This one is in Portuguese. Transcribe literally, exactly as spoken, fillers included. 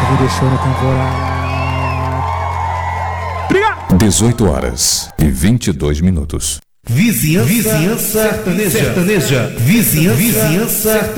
me deixou na temporada. dezoito horas e vinte e dois minutos. Vizinhança, Vizinhança sertaneja. sertaneja. Vizinhança, Vizinhança sertaneja.